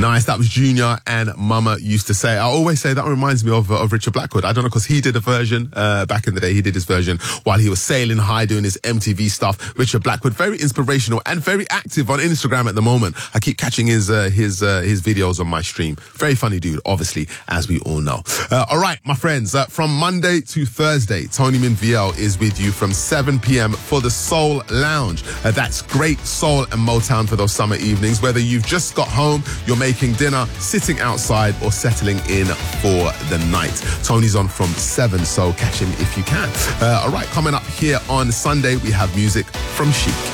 Nice. That was Junior and Mama Used to Say. I always say that reminds me of Richard Blackwood. I don't know, because he did a version back in the day. He did his version while he was sailing high doing his MTV stuff. Richard Blackwood, very inspirational and very active on Instagram at the moment. I keep catching his videos on my stream. Very funny dude, obviously, as we all know. All right, my friends, from Monday to Thursday, Tony Minviel is with you from 7 p.m. for the Soul Lounge. That's great soul and Motown for those summer evenings, whether you've just got home, you're making dinner, sitting outside, or settling in for the night. Tony's on from 7, so catch him if you can. All right, coming up here on Sunday, we have music from Chic.